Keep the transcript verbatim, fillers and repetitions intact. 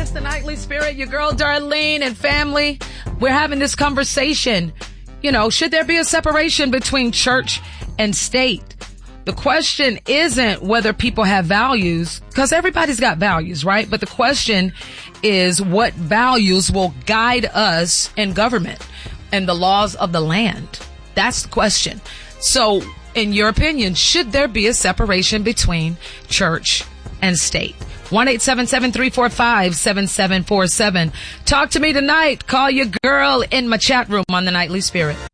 It's the Nightly Spirit, your girl Darlene and family. We're having this conversation. You know, should there be a separation between church and state? The question isn't whether people have values, because everybody's got values, right? But the question is what values will guide us in government and the laws of the land. That's the question. So, in your opinion, should there be a separation between church and state? one eight seven seven, three four five, seven seven four seven. Talk to me tonight. Call your girl in my chat room on the Nightly Spirit.